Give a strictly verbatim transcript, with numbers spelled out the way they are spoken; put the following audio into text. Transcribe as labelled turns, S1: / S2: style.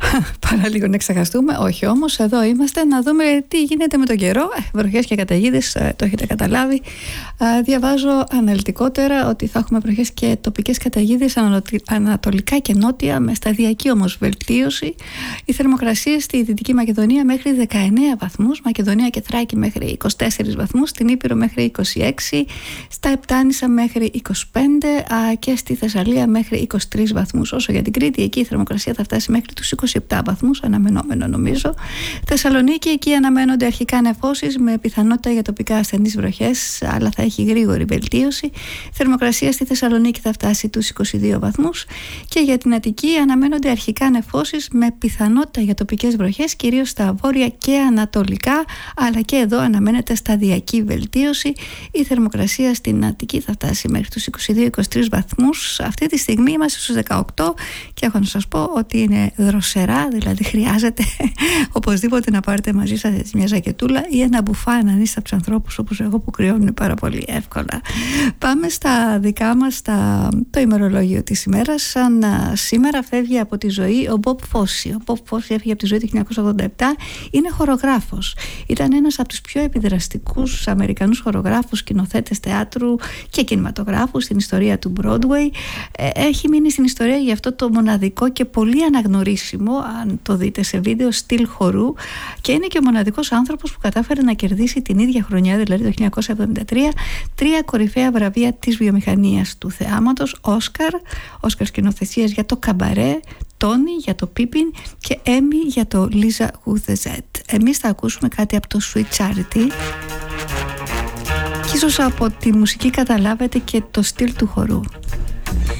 S1: παρά λίγο να ξεχαστούμε. Όχι όμως, εδώ είμαστε να δούμε τι γίνεται με τον καιρό. ε, Βροχές και καταιγίδες, ε, το έχετε καταλάβει. ε, Διαβάζω αναλυτικότερα ότι θα έχουμε βροχές και τοπικές καταιγίδες ανατολικά και νότια, με σταδιακή όμως βελτίωση. Η θερμοκρασία στη Δυτική Μακεδονία μέχρι δεκαεννέα βαθμούς, Μακεδονία και Θράκη μέχρι είκοσι τέσσερις βαθμούς, στην Ήπειρο μέχρι είκοσι έξι, στα Επτάνησα μέχρι είκοσι πέντε α, και στη Θεσσαλία μέχρι είκοσι τρεις βαθμούς. Όσο για την Κρήτη, εκεί η θερμοκρασία θα φτάσει μέχρι τους είκοσι επτά βαθμούς, αναμενόμενο νομίζω. Θεσσαλονίκη, εκεί αναμένονται αρχικά νεφώσεις με πιθανότητα για τοπικά ασθενείς βροχές, αλλά θα έχει γρήγορη βελτίωση. Θερμοκρασία στη Θεσσαλονίκη θα φτάσει τους είκοσι δύο βαθμούς και για την Αττική αναμένονται αρχικά νεφώσεις με πιθανότητα για τοπικές βροχές, κυρίως στα βόρεια και ανατολικά, αλλά και εδώ αναμένεται σταδιακή βελτίωση. Η θερμοκρασία στην Αττική θα φτάσει μέχρι τους είκοσι δύο είκοσι τρεις βαθμούς. Αυτή τη στιγμή είμαστε στους δεκαοκτώ και έχω να σας πω ότι είναι δροσερά, δηλαδή χρειάζεται οπωσδήποτε να πάρετε μαζί σας μια ζακετούλα ή ένα μπουφάν αν είστε από τους ανθρώπους όπως εγώ που κρυώνουν πάρα πολύ εύκολα. Πάμε στα δικά μας, στα... το ημερολόγιο της ημέρας. Σαν α, σήμερα φεύγει από τη ζωή ο Μπομπ Φόσι. Ο Μπομπ Φόσι έφυγε από τη ζωή το χίλια εννιακόσια ογδόντα επτά. Είναι χορογράφος. Ήταν ένας από τους πιο επιδραστικούς Αμερικανούς χορογράφους, σκηνοθέτες θεάτρου και κινηματογράφου στην ιστορία του Broadway. Έχει μείνει στην ιστορία για αυτό το μοναδικό και πολύ αναγνωρίσιμο, αν το δείτε σε βίντεο, στυλ χορού, και είναι και ο μοναδικός άνθρωπος που κατάφερε να κερδίσει την ίδια χρονιά, δηλαδή το χίλια εννιακόσια εβδομήντα τρία, τρία κορυφαία βραβεία της βιομηχανίας του θεάματος: Όσκαρ, Όσκαρ σκηνοθεσίας για το Καμπαρέ, Τόνι για το Πίπιν και Έμι για το Λίζα With the Z. Εμείς θα ακούσουμε κάτι από το Sweet Charity και ίσως από τη μουσική καταλάβετε και το στυλ του χορού.